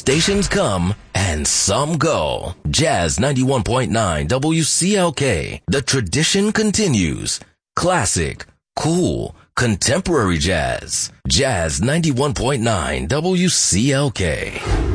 stations come and some go. Jazz 91.9 WCLK. The tradition continues. Classic, cool, contemporary jazz. Jazz 91.9 WCLK.